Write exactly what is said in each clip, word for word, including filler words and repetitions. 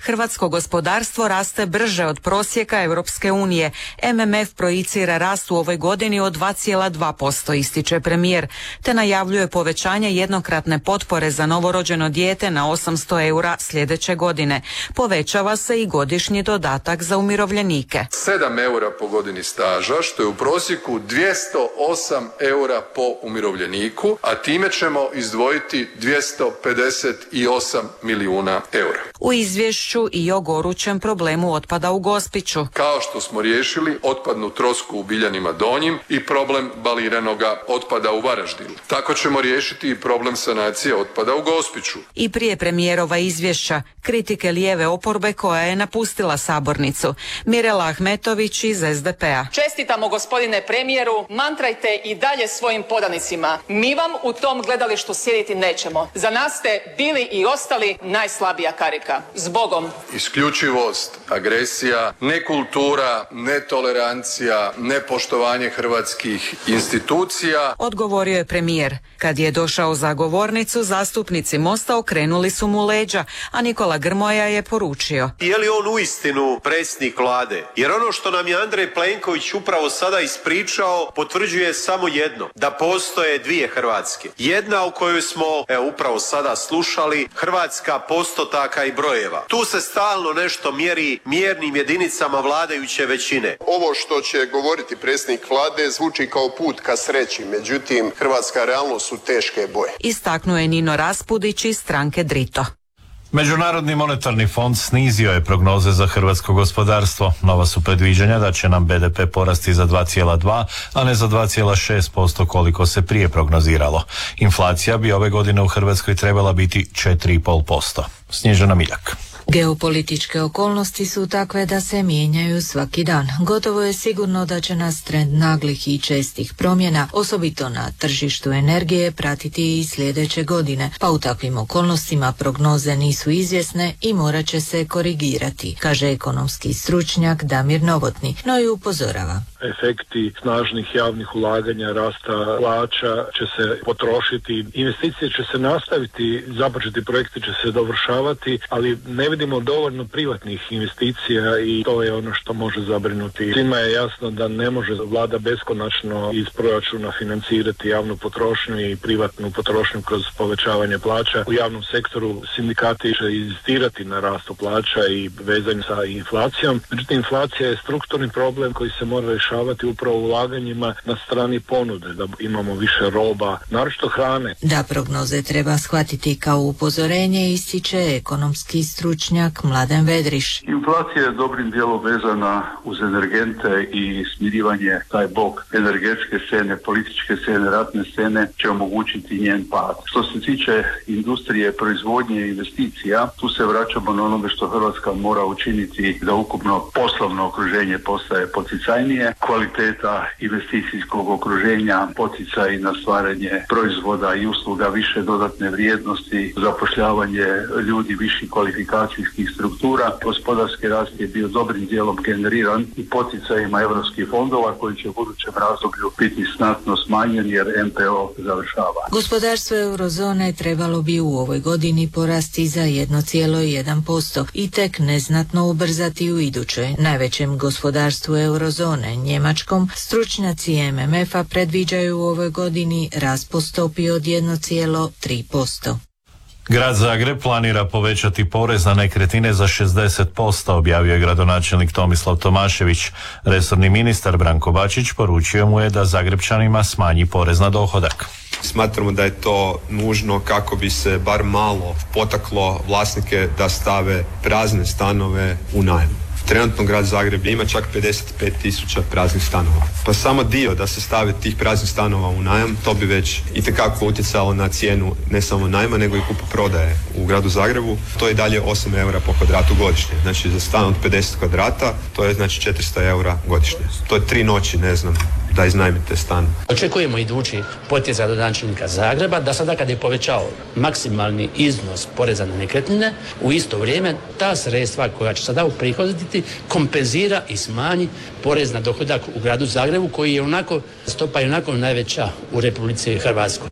hrvatsko gospodarstvo raste brže od prosjeka Europske unije. M M F projicira rast u ovoj godini od dva zarez dva posto, ističe premijer, te najavljuje povećanje jednokratne potpore za novorođeno dijete na osamsto eura sljedeće godine. Povećava se i godišnji dodatak za umirovljenike. sedam eura po godini staža, što je u prosjeku dvjesto osam eura po umirovljeniku, a time ćemo izdvojiti dvjesto pedeset osam milijuna eura. U izvješću i o gorućem problemu otpada u Gospiću. Kao što smo riješili otpadnu trosku u Biljanima Donjim i problem baliranoga otpada u Varaždinu. Tako ćemo riješiti i problem sanacije otpada u Gospiću. I prije premijerova izvješća, kritike lijeve oporbe koja je napustila sabornicu. Mirela Ahmetović iz S D P-a. Čestitamo gospodine premijeru, mantrajte i dalje svojim podanicima. Mi vam u tom gledalištu sjediti nećemo. Za nas ste bili i ostali najslabija karika. Zbogom. Isključivost, agresija, nekultura, netolerancija, nepoštovanje hrvatskih institucija. Odgovorio je premijer. Kad je došao za govornicu, zastupnici Mosta okrenuli su mu leđa, a Nikola Grmoja je poručio: je li on uistinu predsjednik vlade? Jer ono što nam je Andrej Plenković upravo sada ispričao potvrđuje samo jedno, da postoje dvije Hrvatske. Jedna u kojoj smo, evo upravo sada slušali, Hrvatska postotaka i brojeva. Tu se stalno nešto mjeri mjernim jedinicama vladajuće većine. Ovo što će govoriti predsjednik vlade zvuči kao put ka sreći, međutim hrvatska realnost su teške boje. Istaknuo je Nino Raspudić iz stranke Drito. Međunarodni monetarni fond snizio je prognoze za hrvatsko gospodarstvo. Nova su predviđanja da će nam B D P porasti za dva zarez dva, a ne za dva zarez šest posto koliko se prije prognoziralo. Inflacija bi ove godine u Hrvatskoj trebala biti četiri zarez pet posto. Snježana Miljak. Geopolitičke okolnosti su takve da se mijenjaju svaki dan. Gotovo je sigurno da će nas trend naglih i čestih promjena, osobito na tržištu energije, pratiti i sljedeće godine, pa u takvim okolnostima prognoze nisu izvjesne i morat će se korigirati, kaže ekonomski stručnjak Damir Novotni, no i upozorava. Efekti snažnih javnih ulaganja, rasta plaća će se potrošiti, investicije će se nastaviti, započeti projekti će se dovršavati, ali ne vidimo dovoljno privatnih investicija i to je ono što može zabrinuti. Svima je jasno da ne može vlada beskonačno iz proračuna financirati javnu potrošnju i privatnu potrošnju kroz povećavanje plaća. U javnom sektoru sindikati će inzistirati na rastu plaća i vezanju sa inflacijom. Međutim, inflacija je strukturni problem koji se mora rješavati upravo ulaganjima na strani ponude, da imamo više roba, naročito hrane. Da prognoze treba shvatiti kao upozorenje, ističe ekonomski stručnjak Mladen Vedriš. Inflacija je dobrim dijelom vezana uz energente i smirivanje taj bok energetske scene, političke scene, ratne scene će omogućiti njen pad. Što se tiče industrije, proizvodnje i investicija, tu se vraćamo na onome što Hrvatska mora učiniti da ukupno poslovno okruženje postaje poticajnije, kvaliteta investicijskog okruženja, poticaj na stvaranje proizvoda i usluga više dodatne vrijednosti, zapošljavanje ljudi viših kvalifikacijskih struktura. Gospodarski rast je bio dobrim dijelom generiran i poticajima europskih fondova koji će u budućem razdoblju biti znatno smanjen jer M P O završava. Gospodarstvo eurozone trebalo bi u ovoj godini porasti za jedan zarez jedan posto i tek neznatno ubrzati u idućoj. Najvećem gospodarstvu eurozone, Njemačkom, stručnjaci M M F-a predviđaju u ovoj godini rast po stopi od jedan zarez tri posto. Grad Zagreb planira povećati porez na nekretnine za šezdeset posto, objavio je gradonačelnik Tomislav Tomašević. Resorni ministar Branko Bačić poručio mu je da Zagrepčanima smanji porez na dohodak. Smatramo da je to nužno kako bi se bar malo potaklo vlasnike da stave prazne stanove u najam. Trenutno grad Zagreb ima čak pedeset pet tisuća praznih stanova. Pa samo dio da se stavi tih praznih stanova u najam, to bi već itekako utjecalo na cijenu ne samo najma, nego i kupoprodaje u gradu Zagrebu. To je dalje osam eura po kvadratu godišnje. Znači za stan od pedeset kvadrata, to je znači četiristo eura godišnje. To je tri noći, ne znam, da iznajmite stan. Očekujemo idući potez gradonačelnika Zagreba da sada kad je povećao maksimalni iznos poreza na nekretnine, u isto vrijeme ta sredstva koja će sada uprihoditi kompenzira i smanji porez na dohodak u gradu Zagrebu koji je onako, stopa je onako najveća u Republici Hrvatskoj.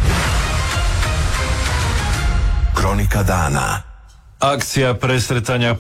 Kronika dana. Akcija presretanja